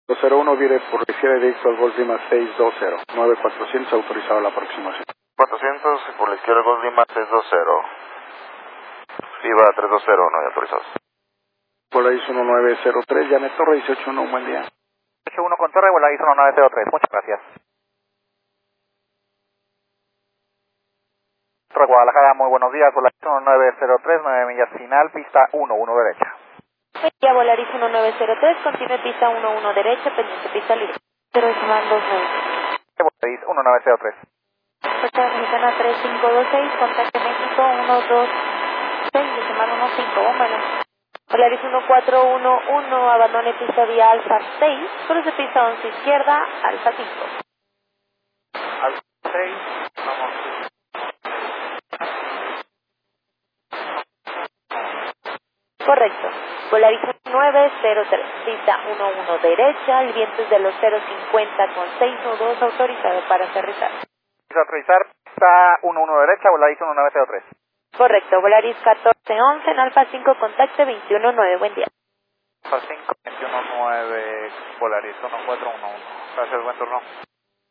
201 viene por izquierda directo al Golf Lima 620. 9400 autorizado la aproximación. 400 por la izquierda Golf Lima 620. Viva 320, no hay autorizados. Volaris 1903, Janet Torre 181, un buen día. 81 con Torre, Volaris 1903, muchas gracias. Torre Guadalajara, muy buenos días, Volaris 1903, 9 millas final, pista 11 derecha. Ya Volaris 1903, continúe pista 11 derecha, pendiente pista libre. 0,29. Volaris 1903. Fuerza Mexicana 3526, contacto México 126, decimal 15, bueno. Volaris 1411, abandone pista vía Alfa 6, cruce pista 11 izquierda, Alfa 5. Alfa 6, vamos. Correcto. Volaris 903, pista 11 derecha, el viento es de los 050 con 6 nudos, autorizado para aterrizar. Autorizar, pista 11 derecha, Volaris 1903. Correcto, Volaris 1411 en Alfa 5, contacte 219, buen día. Alfa 5, 219, Volaris 1411. Gracias, buen turno.